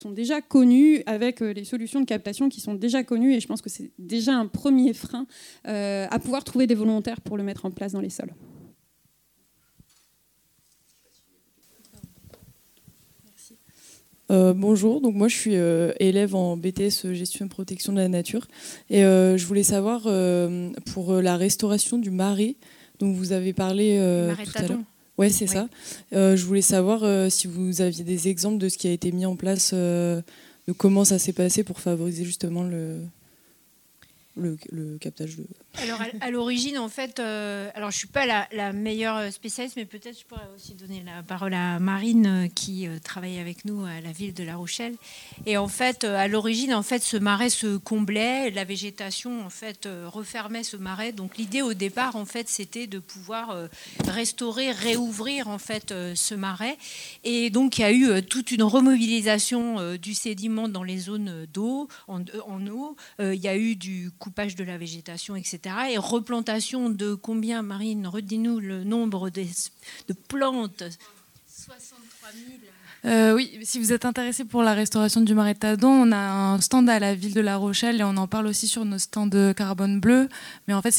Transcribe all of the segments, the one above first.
sont déjà connus, avec les solutions de captation qui sont déjà connues, et je pense que c'est déjà un premier frein à pouvoir trouver des volontaires pour le mettre en place dans les sols. Bonjour, donc moi je suis élève en BTS gestion et protection de la nature et je voulais savoir pour la restauration du marais dont vous avez parlé tout à l'heure. Ouais, c'est ça. Je voulais savoir si vous aviez des exemples de ce qui a été mis en place, de comment ça s'est passé pour favoriser justement le captage de... Alors, à l'origine, en fait, alors je ne suis pas la meilleure spécialiste, mais peut-être je pourrais aussi donner la parole à Marine, qui travaille avec nous à la ville de La Rochelle. Et en fait, à l'origine, en fait, ce marais se comblait, la végétation, en fait, refermait ce marais. Donc, l'idée au départ, en fait, c'était de pouvoir restaurer, réouvrir, en fait, ce marais. Et donc, il y a eu toute une remobilisation du sédiment dans les zones d'eau, en eau. Il y a eu du coupage de la végétation, etc. Et replantation de combien, Marine, redis-nous le nombre de plantes. 63 000. Oui, si vous êtes intéressé pour la restauration du marais de Tadon, on a un stand à la ville de La Rochelle et on en parle aussi sur nos stands de carbone bleu. Mais en fait,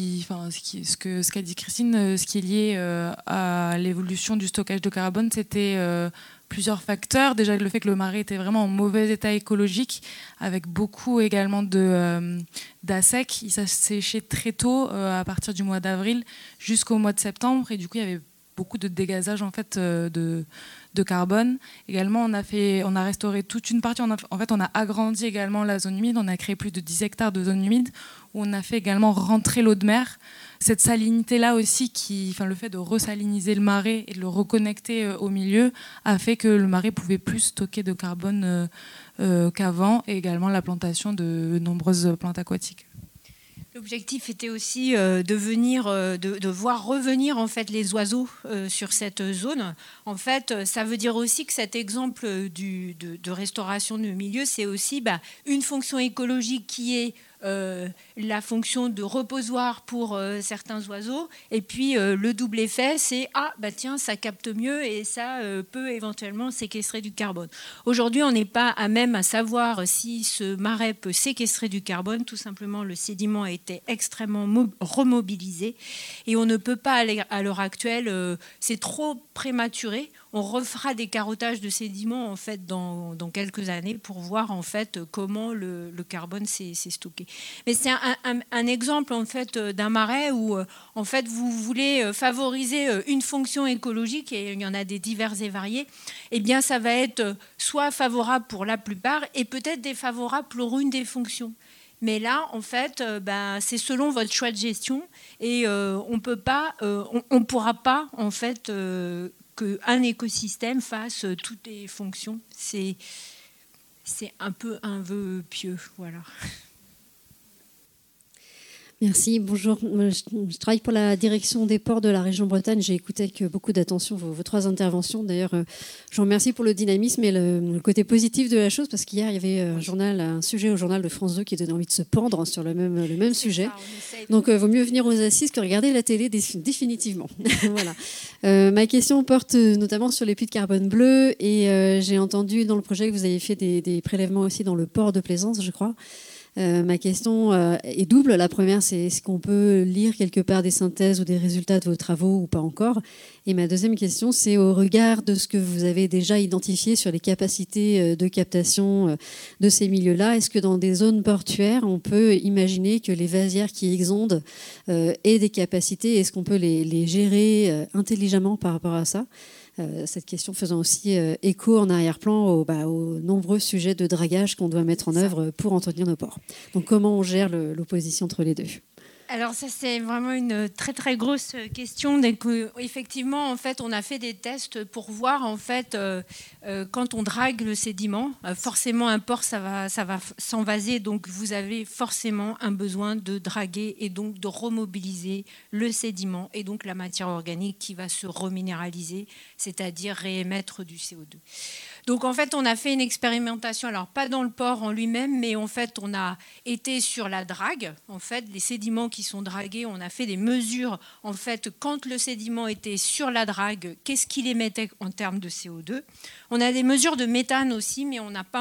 ce qu'a dit Christine, ce qui est lié à l'évolution du stockage de carbone, c'était plusieurs facteurs. Déjà, le fait que le marais était vraiment en mauvais état écologique, avec beaucoup également d'assec. Il s'est séché très tôt, à partir du mois d'avril jusqu'au mois de septembre. Et du coup, il y avait beaucoup de dégazage en fait, de carbone. Également, on a restauré toute une partie. On a agrandi également la zone humide. On a créé plus de 10 hectares de zone humide où on a fait également rentrer l'eau de mer. Cette salinité-là aussi, le fait de resaliniser le marais et de le reconnecter au milieu, a fait que le marais pouvait plus stocker de carbone qu'avant, et également la plantation de nombreuses plantes aquatiques. L'objectif était aussi de voir revenir en fait les oiseaux sur cette zone. En fait, ça veut dire aussi que cet exemple de restauration de milieu, c'est aussi une fonction écologique qui est la fonction de reposoir pour certains oiseaux, et puis le double effet, c'est tiens, ça capte mieux et ça peut éventuellement séquestrer du carbone. Aujourd'hui, on n'est pas à même à savoir si ce marais peut séquestrer du carbone. Tout simplement, le sédiment a été extrêmement remobilisé et on ne peut pas à l'heure actuelle, c'est trop prématuré. On refera des carottages de sédiments en fait dans quelques années pour voir en fait comment le carbone s'est stocké. Mais c'est un exemple en fait d'un marais où en fait vous voulez favoriser une fonction écologique, et il y en a des diverses et variées. Eh bien, ça va être soit favorable pour la plupart et peut-être défavorable pour une des fonctions. Mais là, en fait, c'est selon votre choix de gestion, et on pourra pas en fait qu'un écosystème fasse toutes les fonctions. C'est un peu un vœu pieux, voilà. Merci, bonjour. Je travaille pour la direction des ports de la région Bretagne. J'ai écouté avec beaucoup d'attention vos trois interventions. D'ailleurs, je vous remercie pour le dynamisme et le côté positif de la chose, parce qu'hier, il y avait un sujet au journal de France 2 qui donnait envie de se pendre sur le même sujet. Donc, vaut mieux venir aux assises que regarder la télé définitivement. Voilà. Ma question porte notamment sur les puits de carbone bleu, et j'ai entendu dans le projet que vous avez fait des prélèvements aussi dans le port de Plaisance, je crois. Ma question est double. La première, c'est est-ce qu'on peut lire quelque part des synthèses ou des résultats de vos travaux ou pas encore? Et ma deuxième question, c'est au regard de ce que vous avez déjà identifié sur les capacités de captation de ces milieux-là, est-ce que dans des zones portuaires, on peut imaginer que les vasières qui exondent aient des capacités? Est-ce qu'on peut les gérer intelligemment par rapport à ça? Cette question faisant aussi écho en arrière-plan aux nombreux sujets de dragage qu'on doit mettre en œuvre pour entretenir nos ports. Donc, comment on gère l'opposition entre les deux? Alors ça, c'est vraiment une très très grosse question. Donc, effectivement, en fait, on a fait des tests pour voir en fait quand on drague le sédiment, forcément un port ça va s'envaser, donc vous avez forcément un besoin de draguer et donc de remobiliser le sédiment et donc la matière organique qui va se reminéraliser, c'est-à-dire réémettre du CO2. Donc en fait, on a fait une expérimentation, alors pas dans le port en lui-même, mais en fait, on a été sur la drague. En fait, les sédiments qui sont dragués, on a fait des mesures. En fait, quand le sédiment était sur la drague, qu'est-ce qu'il émettait en termes de CO2 ? On a des mesures de méthane aussi, mais on n'a pas